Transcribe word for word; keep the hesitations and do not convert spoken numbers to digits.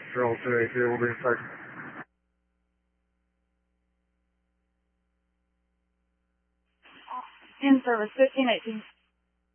Drill two eight two will be expected. In service, fifteen eighteen.